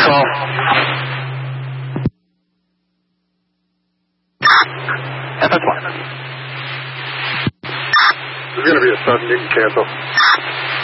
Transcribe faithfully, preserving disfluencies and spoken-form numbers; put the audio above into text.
call. F S one. There's going to be a sudden, you can cancel.